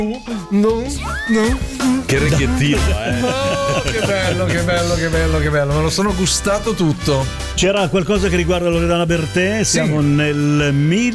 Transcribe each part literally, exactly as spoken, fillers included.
No, no. Che reggaettino, eh. Oh, che bello, che bello, che bello, che bello. Me lo sono gustato tutto. C'era qualcosa che riguarda Loredana Bertè. Siamo sì. nel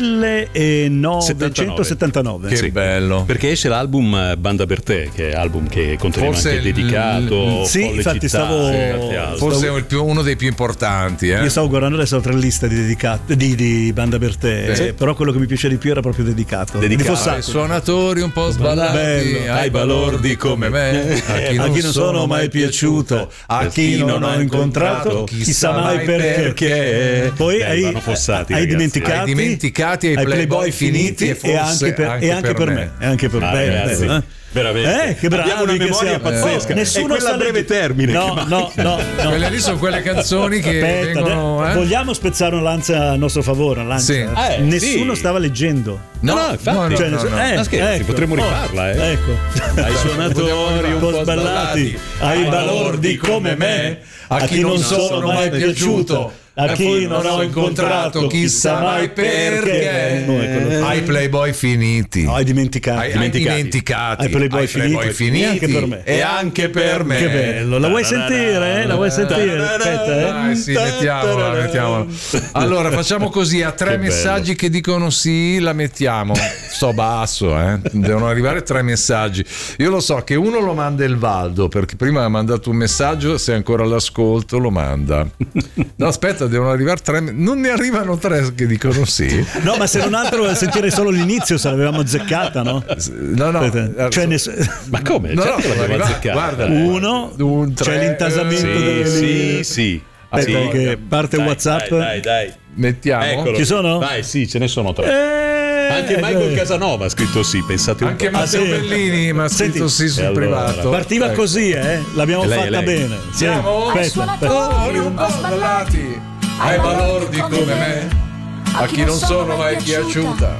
millenovecentosettantanove. Che sì. bello. Perché esce l'album Banda Bertè, che è album che conteneva forse anche il dedicato. Sì, infatti città, stavo. Forse stavo... è il più, uno dei più importanti. Eh? Io stavo guardando adesso altre liste di, dedicate, di, di Banda Bertè. Sì. Però quello che mi piace di più era proprio dedicato. Dedicato ai suonatori un po' sballati, ai balordi come me. A chi, a chi non sono mai piaciuto, a chi non ho incontrato, chissà mai perché. Poi hai, fossati, hai dimenticati, hai dimenticati, ai playboy finiti, e, e anche per, anche e anche per, per me. E anche per ah, me. Ragazzi, eh? Veramente. Eh, che bravi, abbiamo una memoria che pazzesca. Eh, nessuno è quella a breve termine. No, no, no, no. Quelle lì sono quelle canzoni che Aspetta, vengono. Eh? Vogliamo spezzare una lancia a nostro favore? Una lancia. Sì. Eh, nessuno sì. stava leggendo. No, no, infatti. No, no, cioè, no, no. Eh, Ma scherzi, ecco. potremmo rifarla, eh. Ecco. Ai suonatori un po' sballati, ai balordi come me, a chi non sono mai piaciuto, a chi non ho incontrato, chissà mai perché. perché. Ai playboy finiti. No, hai dimenticato. Hai dimenticati. dimenticati. Ai playboy, ai playboy finiti. E anche per me. E anche per me. Che bello. La vuoi sentire? Eh? La vuoi sentire? Aspetta, eh. Dai, sì, mettiamola, mettiamola. Allora, facciamo così, a tre che messaggi bello. che dicono sì, la mettiamo. Sto basso, eh. Devono arrivare tre messaggi. Io lo so che uno lo manda il Valdo, perché prima ha mandato un messaggio, se è ancora all'ascolto lo manda. No, aspetta, devono arrivare tre. Non ne arrivano tre che dicono sì. No, ma se non altro sentire solo l'inizio, se l'avevamo azzeccata, no? No, no. Cioè, ness- ma come? No, certo no, l'abbiamo azzeccata. Guarda, uno, un, tre, c'è l'intasamento sì, delle sì, sì. Aspetta, sì. che parte dai, WhatsApp. Dai, dai, dai. Mettiamo. Eccolo. Ci sono? Vai, sì, ce ne sono tre. Eh, Anche Michael Casanova ha scritto sì, pensate un Anche po'. Matteo Ah, sì. Bellini mi ha scritto Senti, sì sul allora, privato. Partiva Ecco. così, eh? L'abbiamo Lei, fatta lei. bene. Sì. Andiamo? Aspetta, aspetta. Un po' sballati, ai balordi come me, a chi non sono mai piaciuta.